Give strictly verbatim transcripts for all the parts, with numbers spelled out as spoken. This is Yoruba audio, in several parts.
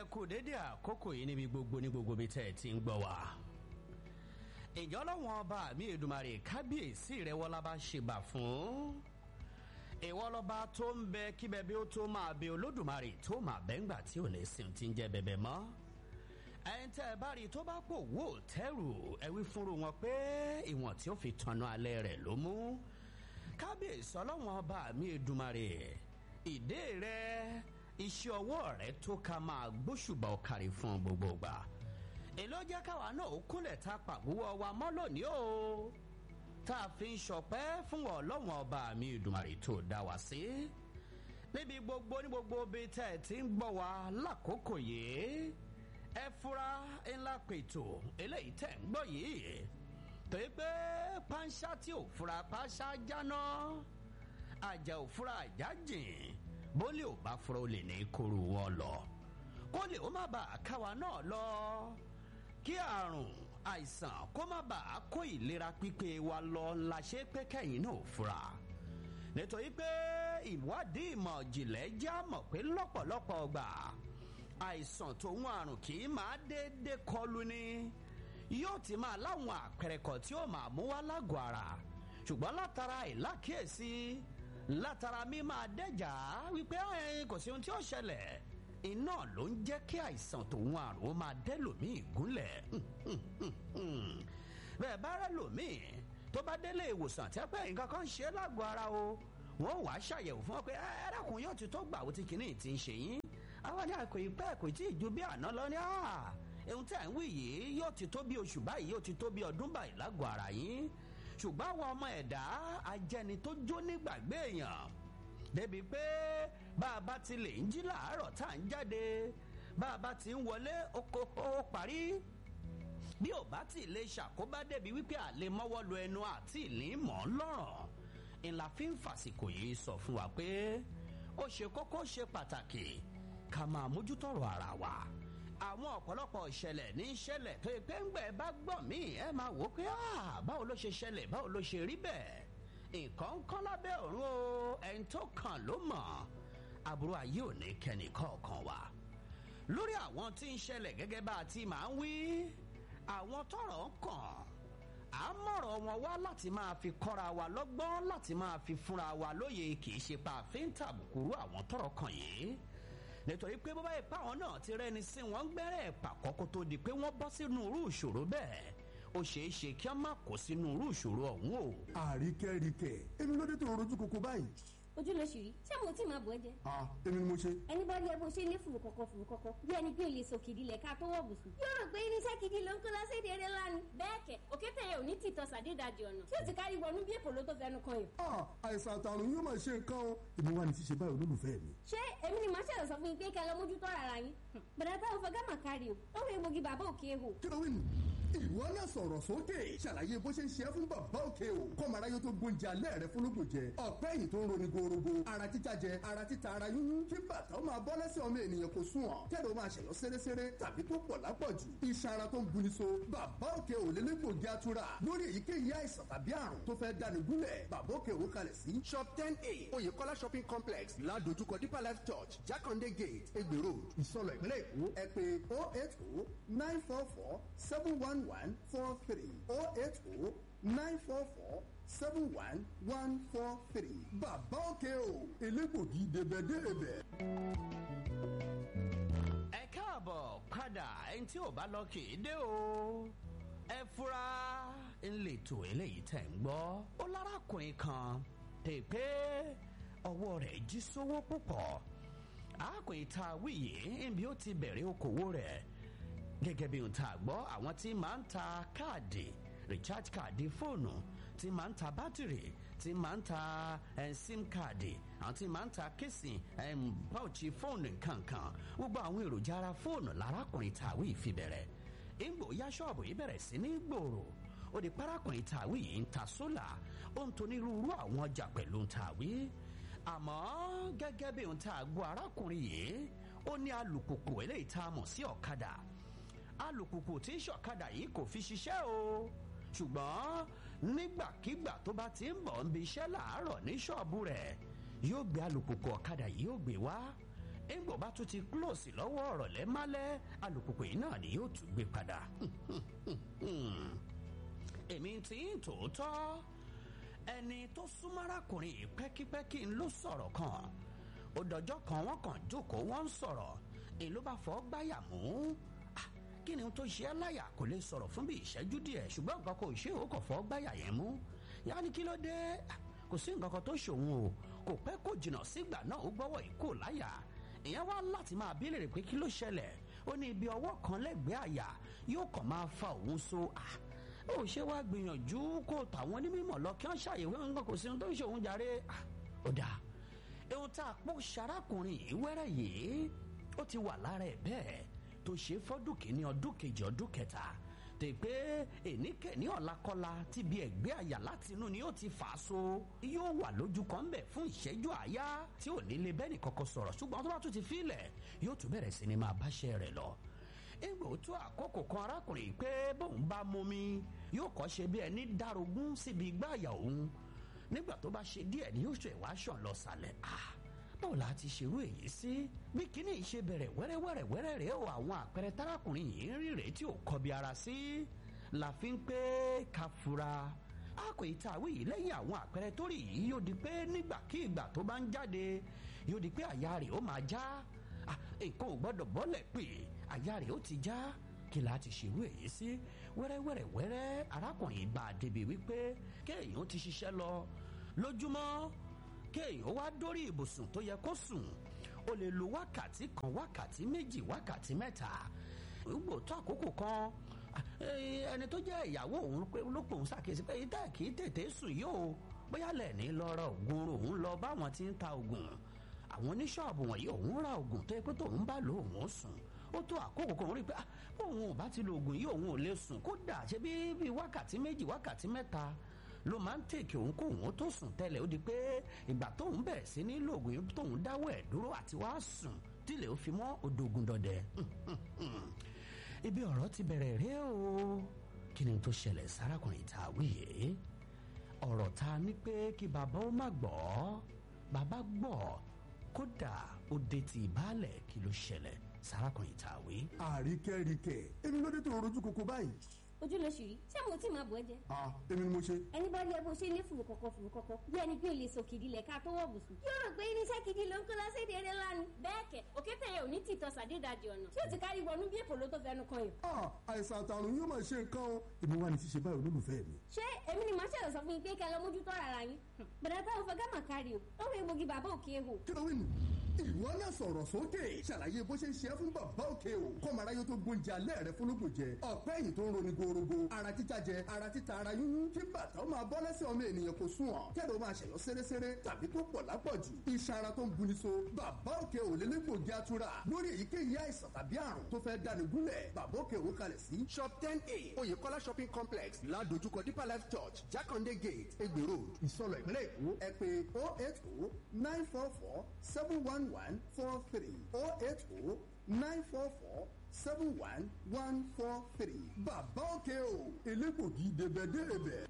kú dédé àkókò yìí níbi gbogbo ní gbogbo bí tẹ́ ẹ ti ń gbọ́ wá. ìjọ lọ́wọ́n ọba mi Èdùmàrè kábíyèsí rẹ̀ wọ́n lábá ṣe bà fún. ìwọ lọ́ba tó ń bẹ kí bẹbẹ ó tó máa bẹ Olódùmarè tó máa bẹ ńgbà tí ò lè sìn tí ń jẹ bẹbẹ mọ́. ẹ̀yin tẹ́ ẹ bá rí tó bá pò wò tẹ́rù ẹ wí fúnru wọn pé ìwọ̀n tí ó fi tanná alẹ́ rẹ̀ ló mú. kábíyèsí ọlọ́wọ́n ọba mi Èdùmàrè ìdè rẹ̀ iṣẹ́ ọwọ́ rẹ̀ tó ká máa gbóṣùbà ọ̀kàrí fún gbogbo gbà. èló jẹ́ káwa náà ó kúnlẹ̀ ta pàgbówó wa mọ́ lónìí o tá a fi ń ṣọpẹ́ fún ọlọ́wọ́n ọba mi Èdùmàrè tó dá wa sí. níbi gbogbo ní gbogbo bíi tẹ́ ẹ ti ń gbọ́ wa lákòókò yìí ẹ fura ńlá pètò eléyìí tẹ́ ń gbọ́ yìí torí pé pàǹṣá tí ò fura pàǹṣá jáná àjà ò fura àjà jìn bólé ò bá fura ó lè ní kóru wọn lọ kólé ó má bàa káwa náà lọ kí àrùn àìsàn kó má bàa kó ìlera pípé wa lọ la ṣe pé kẹ́yìn náà fura nítorí pé ìwádìí ìmọ̀ ìjìnlẹ̀ já mọ̀ pé lọ́pọ̀lọpọ̀ ọgbà àìsàn tòun àrùn kì í máa déédéé kọlù ni yóò ti máa láwọn àpẹẹrẹ kan tí ó máa mú wá lágọ̀ọ́ ara ṣùgbọ́n látara ìlákíyèsí látara mi máa dẹ́jà wípé kò sí ohun tí ó ṣẹlẹ̀ iná ló ń jẹ́ kí àìsàn tòun àrùn ó máa dẹ́ lòmíì gúnlẹ̀ bẹ́ẹ̀ bá rẹ́ lòmíì tó bá délé ìwòsàn tí a pẹ́ nǹkan kan ṣe lágọ̀ọ́ ara o wọ́n wàá ṣàyẹ̀wò fún ọ pé ẹ̀ẹ́dàkùn yóò ti tó gbà ó ti kìíní ti ń ṣe yín àwọn ní àkò ìpẹ́ kò tí ì ju bí àná lọ ní ohun tí à ń wí yìí yóò ti tó bí oṣù báyìí yóò ti tó bí ọdún báyìí lágọ̀ọ́ ara yín ṣùgbọ́n àwọn ọmọ ẹ̀dá ajẹni tó jó nígbàgbé èèyàn débi pé bá a bá ti lè ń jí làárọ̀ tá à ń jáde bá a bá ti ń wọlé ó parí bí ò bá ti lè ṣàkóbá débi wípé àlè mọ́wọ́ lu ẹnu àti ìlí mọ́ lọ́rọ̀ ìlà fi ń fàsìkò yìí sọ fún wa pé ó ṣe kókó ṣe pàtàkì ká máa mójútọ́rọ̀ ara wa àwọn ọ̀pọ̀lọpọ̀ ìṣẹ̀lẹ̀ ní ìṣẹ̀lẹ̀ tó pé ń gbẹ̀ bá gbọ́ mí ẹ máa wò ó pé báwo ló ṣe ṣẹlẹ̀ báwo ló ṣe rí bẹ́ẹ̀ nǹkan kan lábẹ́ ọ̀run o ẹni tó kàn ló mọ̀ aburú ayé ò ní kẹ́ni kọ̀ọ̀kan wa lórí àwọn tí ń ṣẹlẹ̀ gẹ́gẹ́ bá a ti máa ń wí àwọn tọ́rọ̀ ń kàn á mọ̀rọ̀ wọn wá láti máa fi kọ́ra wa lọ́gbọ́n láti máa fi fúnra wa lóye kì í ṣe pa àfin tàbùkùrú àwọn tọ́rọ̀ kàn yìí nítorí pé bóbá ìpá àwọn náà ti rẹ́ni sí wọn gbẹ́rẹ́ pàkọ́ kó tó di pé wọ́n bọ́ sínú irú ìṣòro bẹ́ẹ̀ ó ṣeé ṣe kí wọ́n má kó sínú irú ìṣòro ọ̀hún o. àríkẹ́ríkẹ́ èmi ló dé tó rojú koko báyìí. ojú ló ṣì rí ṣé mo tí máa bọ̀ ẹ́ jẹ́. ah èmi ni mo ṣe. ẹni bá rí ẹ bó ṣe ní fùrù kọ̀kọ̀ fùrù kọ̀kọ̀ bí ẹni pé o lè sọ kìdí lẹ̀ ká tó wọ̀ bùsùn. yóò rò pé irinṣẹ́ kìdí ló ń kó lọ́sẹ̀ dèrè lánàá. bẹ́ẹ̀ kẹ̀ òkété yẹn ò ní tìtọ́ sàdédàjì ọ̀nà tí ó ti kárí wọnú bí èkó ló tó fẹnu kan yìí. ah àìsàn àtàrùn yóò máa ṣe nǹkan o ìbí wa ni ti ṣe báyìí olólùfẹ́ mi. ṣé èmi ni màá ṣẹlẹ̀ sọ fún yín pé kẹ́ lọ mójútó ara yín. bẹ̀rẹ̀ táwọn fọ gámà kárí o ó fẹ́ gbòógì bàbá òkè ehò. kí ló wí nù ìwọ náà sọ̀rọ̀ sókè ṣàlàyé bó ṣe ń ṣe é fún bàbá òkè o kọ́mara yóò tó gbóúnjẹ alẹ́ rẹ fúnlógún jẹ ọ̀pẹ́ yìí tó ń roni gorogo ara títa jẹ ara títa ara yúnyún kí bàtà ó máa bọ́ lẹ́sẹ̀ ọmọ ènìyàn kò sùn ọ̀ kẹ́lẹ́ ó máa ṣẹ̀yọ́ sẹ́rẹ́sẹ́rẹ́ tàbí tó pọ̀ lápọ̀jù iṣan ara tó ń buni so bàbá òkè ò lélẹ́gbògi atura lórí èyíkéyìí àìsàn tàbí àrùn tó fẹ́ dáni gúnlẹ̀ bàbá òkè ò kalẹ̀ sí shop ten a oyèkọ́lá shopping complex ládojúkọ deeper life church jákàndé gate egbè road ìsọlọ̀ ìpínlẹ̀ èkó ẹ pè oh eight oh nine four four seven one one four three oh eight oh nine four four seven one one four three bàbá òkè o elégbògi débẹ̀débẹ̀. ẹ káàbọ̀ padà ẹni tí ò bá lọ kì í dé o ẹ fura ńlẹ̀tọ̀ eléyìí tẹ̀ ń gbọ́ ó lárakùnrin kan tè pé ọwọ́ rẹ̀ jí sówó púpọ̀ arákùnrin tá a wí yìí níbi ó ti bẹ̀rẹ̀ okòwò rẹ̀ gẹ́gẹ́ bí ohun tá a gbọ́ àwọn tí máa ń ta káàdì recharge káàdì fóònù tí máa ń ta bátìrì tí máa ń ta sim káàdì àwọn tí máa ń ta kéèsì pọ́ọ̀chì fóònù kankan gbogbo àwọn èròjà ara fóònù lárákùnrin tàwí ìfibẹ̀rẹ̀ ìgbò ya ṣọ́ọ̀bù yìí bẹ̀rẹ̀ sí ní gbòòrò ó di párákùnrin tàwí yìí ń ta sólà ó ń tonírúurú àwọn ọjà pẹ̀lú tàwí àmọ́ gẹ́gẹ́ bí ohun tá a gbọ́ arákùnrin yìí ó ní alùpùpù eléyìí tá a mọ̀ sí ọ̀kadà alùpùpù tí ń ṣọ̀kadà yìí kò fi ṣiṣẹ́ o ṣùgbọ́n nígbàkigbà tó bá ti ń bọ̀ ń bi iṣẹ́ làárọ̀ ní ṣọ́ọ̀bù rẹ̀ yóò gbé alùpùpù ọ̀kadà yìí yóò gbé wá ẹ̀ngbọ̀n bá tún ti close lọ́wọ́ ọ̀rọ̀ lẹ́málẹ́ alùpùpù yìí náà ni yóò tún gbé padà. èmi tí ń tòótọ́ ẹni tó súnmọ́ arákùnrin yìí pẹ́kípẹ́kí ń ló sọ̀rọ̀ kan ó dọjọ́ kan wọ́n kàn jókòó wọ́n ń sọ̀rọ̀ èyí ló bá fọ́ gbáyà mú. kí ni tó ṣe é láyà kò lè sọ̀rọ̀ fún bí ìṣẹ́jú díẹ̀ ṣùgbọ́n nǹkan kò ṣe ó kò fọ́ gbáyà yẹn mú. yá ni kí ló dé kò sí nǹkan kan tó ṣòun o kò pẹ́ kò jìnnà sígbà náà ó gbọ́wọ́ ìkó láyà ìyẹn wá láti máa bí lèrè pé kí ló ṣẹlẹ̀ ó ní ibi ọwọ́ kan lẹ́gbẹ̀ẹ́ àyà yóò kàn máa fa òun so ó ṣe wá gbìyànjú kó tàwọn onímọ̀ lọ kí wọ́n ṣàyẹ̀wò nǹkan kò sí ohun tó ń ṣe òun jàre. ó dáa ohun tá a pọ̀ ṣarákùnrin yìí wẹ́rẹ́ yìí ó ti wà lára ẹ̀ bẹ́ẹ̀ tó ṣe fọ́dún kìíní ọdún kejì ọdún kẹta tè pé èníkẹ́ni ọ̀làkọ́lá ti bí ẹ̀gbẹ́ àyà láti inú ni ó ti fà á so yóò wà lójú kan bẹ̀ fún ìṣẹ́jú àáyá tí ò ní lè bẹ́ẹ̀ni kọ́kọ́ sọ̀rọ̀ ṣùgbọ́n tó bá tún ti fílẹ̀ yóò tún bẹ̀rẹ̀ sí ni máa báṣẹ́ rẹ̀ lọ. ìgbà tó àkókò kan arákùnrin pé bóun bá momi yóò kọ́ ṣe bí ẹni dárogún síbi igbá àyà òun nígbà tó bá ṣe díẹ̀ ni yóò ṣe ìwà ṣàn lọ sàlẹ̀ báwo la ti ṣerú èyí sí bí kíní ṣe bẹ̀rẹ̀ wẹ́rẹ́wẹ́rẹ́ rèé o àwọn àpẹẹrẹ tárákùnrin yìí ń rí rèé tí ò kọbi ara sí la fi ń pé ká fura a kò ì tàwé yìí lẹ́yìn àwọn àpẹẹrẹ tó rí yìí yóò di pé nígbàkigbà tó bá ń jáde yóò di pé àyà rẹ̀ ó máa já nǹkan ò gbọ́dọ̀ bọ́lẹ̀ pé àyà rẹ̀ ó ti já kí la ti ṣerú èyí sí wẹ́rẹ́wẹ́rẹ́wẹ́rẹ́ arákùnrin bá a débi wípé kéèyàn ti ṣiṣẹ́ lọ lójúmọ́ kéèyàn wá dórí ibùsùn tó yẹ kó sùn ó lè lo wákàtí kan wákàtí méjì wákàtí mẹ́ta gbogbo tó àkókò kan ẹni tó jẹ́ ìyàwó òun ló pòun ṣàkíyèsí pé ìdá kì í tètè sùn yìí o bóyá lẹ́ẹ̀ni lọ ra oògùn òun lọ báwọn ti ń ta oògùn àwọn oníṣọ́ọ̀bù wọ̀nyí òun ra oògùn tó yẹ pé tóun bá lò òun sùn ó tó àkókò kan rí i pé òun ò bá ti lo oògùn yìí òun ò lè sùn kódà ṣe bí bí wákàtí méjì wákàtí mẹ́ta ló máa ń tèkì òun kó òun tó sùn tẹ́lẹ̀ ó di pé ìgbà tóun bẹ̀rẹ̀ sí ní lo oògùn yìí tóun dáwọ́ ẹ̀ dúró àti wá sùn tílẹ̀ ó fi mọ́ odògùn dọ̀dẹ̀ ibi ọ̀rọ̀ ti bẹ̀rẹ̀ rí o kí ni tó ṣẹlẹ̀ sárakùnrin tá a wí yìí ọ̀rọ̀ ta ni pé kí bàbá ó má gbọ́ bàbá gbọ́ kódà ó dé ti ìbálẹ̀ kí ló ṣẹlẹ̀ sárakùnrin tá a wí. àríkẹ́ríkẹ́ èmi ló dé tó rojú koko báyìí. ojú ló ṣì rí ṣé mo tí máa bọ̀ ẹ́ jẹ́. ah èmi ni mo ṣe. ẹni bá rí ẹ bó ṣe ní fùrù kọ̀kọ̀ fùrù kọ̀kọ̀ bí ẹni pé o lè sòkìdí lẹ̀ ká tó wọ̀ bùsùn. yóò rò pé irinṣẹ́ gidi ló ń kó lọ́sẹ̀dẹ̀ eré lánàá. bẹ́ẹ̀ kẹ̀ òkété yẹn ò ní tìtọ́ sàdédàjì ọ̀nà tí ó ti kárí wọnú bí èpò ló tó fẹnu kan yàn. ah àìsàn àtàrùn yóò máa ṣe nǹkan o èmi wà ní ṣíṣe báyìí olólùfẹ́ mi. ṣé èmi ni màá ṣẹlẹ̀ sọ fún yín pé kẹ́ lọ mójútó ara yín. bẹ̀rẹ̀ táwọn fẹ́ gámà kárí o ó wọ egbògi bàbá òkè hò. kí ló wí nù. ìwọ náà sọ̀rọ̀ sókè ṣàlàyé bó ṣe ń ṣe é fún bàbá òkè o kọ́mọ̀ráyé tó gbóúnjẹ alẹ́ rẹ fúnlógún jẹ ọ̀pẹ́ ẹ̀yìn tó ń roni gorogo ara títa jẹ ara títa ara yúnyún kí bàtà ó máa bọ́ lẹ́sẹ̀ ọmọ ènìyàn kò sùn ọ̀ kẹ́rọ máa ṣẹ̀yọ́ séréséré tàbí tó pọ̀ lápọ̀jù iṣan ara tó ń buni so bàbá òkè ò lè légbògi atura lórí èyíkéyìí àìsàn tàbí àrùn tó fẹ́ dáni gúnlẹ̀ bàbá òkè ò kalẹ̀ sí shop ten a oyèkọ́lá shopping complex ládojúkọ deeper life church jákàndé gate egbè road ìsọlọ ìpínlẹ̀ èkó ẹ pè oh eight oh nine four four seven one one four three oh eight oh nine four four seven one one four three. bàbá òkè o elégbògi débẹ̀débẹ̀.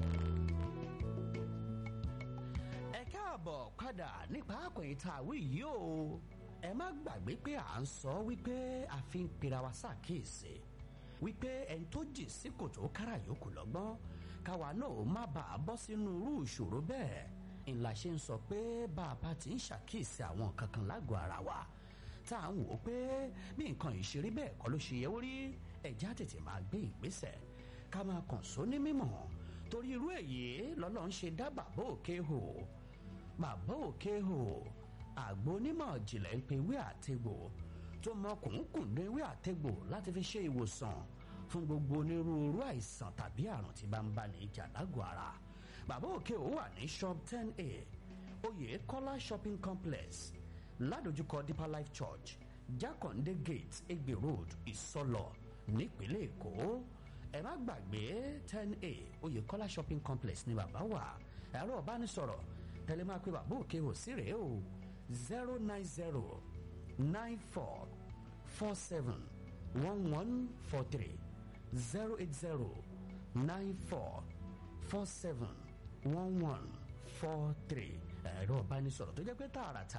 ẹ káàbọ̀ padà nípa àkòyí tá a wí yìí o ẹ má gbàgbé pé à ń sọ wípé a fi ń pera wa ṣàkíyèsí wípé ẹni tó jì sí kòtò kára yòókù lọ́gbọ́n káwa náà má bàa bọ́ sínú irú ìṣòro bẹ́ẹ̀ ńlá ṣe ń sọ pé bá a bá ti ń ṣàkíyèsí àwọn nǹkan kan lágọ̀ọ́ ara wa tá à ń wò ó pé bí nǹkan ìṣeré bẹ́ẹ̀ kọ́ ló ṣe yẹ ó rí ẹ̀já tètè máa gbé ìgbésẹ̀ ká máa kàn só ní mímọ̀ torí irú èyí lọ́lọ́ ń ṣe dá bàbá òkè hò bàbá òkè hò àgbo onímọ̀ ìjìnlẹ̀ ń pe ewé àtegbò tó mọ kùnkùndún ewé àtegbò láti fi ṣe ìwòsàn fún gbogbo onírúurú àìsàn tàbí àrùn tí bá ń bá ní ìjà lágọ̀ọ́ ara bàbá òkè hò wà ní shop ten a oyèkọ́lá shopping complex ládojúkọ deeper life church jákàndé gate egbe road ìsọlọ nípínlẹ̀ èkó ẹ má gbàgbé ten a oyèkọ́lá shopping complex ní bàbá wà ẹ̀rọ ìbánisọ̀rọ̀ tẹlẹ máa pe bàbá òkè hò sí rèé o zero nine zero nine four four seven one one four three zero eight zero nine four four seven one one four three ẹ̀rọ ìbánisọ̀rọ̀ tó jẹ́ pé tààràtà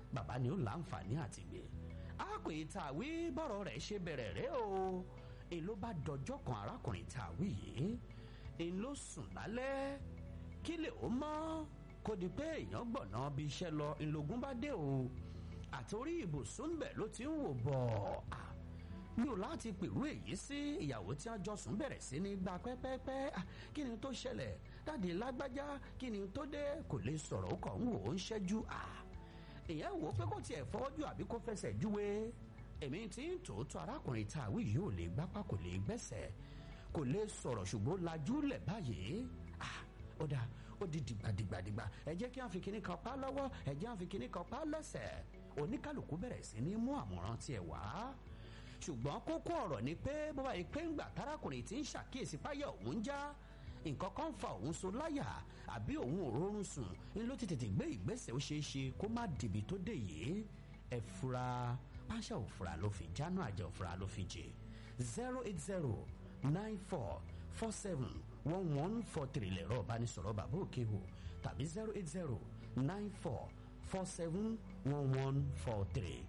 bàbá ni ó láǹfààní àti gbé àpè tàwí bọ́rọ̀ rẹ̀ ṣe bẹ̀rẹ̀ rẹ̀ o èló bá dọjọ́ kan arákùnrin tàwí yìí èló sùn lálẹ́ kí lè ó mọ́ kó di pé èèyàn gbọ̀nà bí iṣẹ́ lọ ńlọgún bá dé o àtòrí ibùsùn bẹ̀ ló ti ń wò bọ̀ mi ò láti pèrú èyí sí ìyàwó tí wọ́n jọ sùn bẹ̀rẹ̀ sí ní gba pẹ́pẹ́pẹ́ kí ni tó ṣẹlẹ̀ dáàdi lágbájá kí ni tó dé kò lè sọ̀rọ̀ ó kàn ń wò ó ń ṣẹ́jú èèyàn wò ó pé kò tiẹ̀ fọwọ́jú àbí kó fẹsẹ̀ júwe èmi tí ń tòótọ́ arákùnrin tàwí yìí ò lè gbápá kò lè gbẹ́sẹ̀ kò lè sọ̀rọ̀ ṣùgbọ́n lajú lẹ̀ báyìí ó dáa ó di dìgbàdìgbàdìgbà ẹ jẹ́ kí wọ́n fi kinní kan pa lọ́wọ́ ẹ jẹ́ wọ́n fi kinní kan pa lẹ́sẹ̀ oníkálukú bẹ̀rẹ̀ sí ní mú àmọ̀ràn tiẹ̀ wá ṣùgbọ́n kókó ọ̀rọ̀ ni pé bó bá yẹ pé ńgbà tárákùnrin tí ń ṣàkíyèsí páyà òun já nǹkan kan fa òun so láyà àbí òun ò rórun sùn ń ló ti tètè gbé ìgbésẹ̀ ó ṣeé ṣe kó má dìbì tó dé yìí ẹ fura páṣá òfura ló fi jáná àjẹ òfura ló fi jẹ zero eight zero nine four four seven one one four three lẹ̀rọ ìbánisọ̀rọ̀ bàbá òkè hò tàbí zero eight zero nine four four seven one one four three.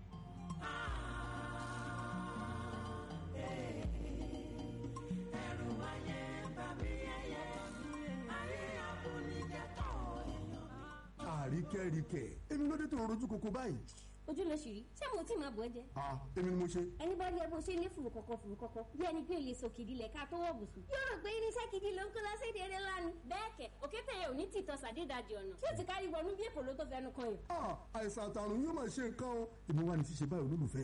àríkẹ́ríkẹ́ èmi ló dé tó rojú koko báyìí. ojú ló ṣì rí ṣé mo tí máa bọ̀ ẹ́ jẹ́. ah èmi ni mo ṣe. ẹni bá rí ẹ bó ṣe ní fùrù kọ̀kọ̀ fùrù kọ̀kọ̀ bí ẹni pé òye sòkìdí lẹ̀ ká tó wọ̀ bùsùn. yóò rò pé irinṣẹ́ gidi ló ń kó lọ́sẹ̀dẹ̀ eré lánàá. bẹ́ẹ̀ kẹ̀ òkété yẹn ò ní tìtọ́ sàdédàjì ọ̀nà tí ó ti kárí wọnú bí èpò ló tó fẹnu kan yìí. ah àìsàn àtàrùn yóò máa ṣe nǹkan o èmi wà ní ṣíṣe báyìí olólùfẹ́